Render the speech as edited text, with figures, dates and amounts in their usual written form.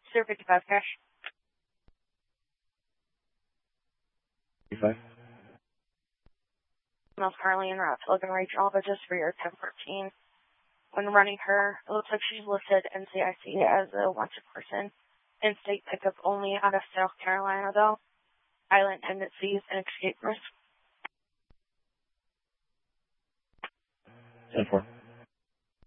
055 cash. 55. Most currently en route to Logan Regional, but just for your 1014. When running her, it looks like she's listed NCIC as a wanted person. In-state pickup only out of South Carolina, though. Island tendencies and escape risk. 10-4.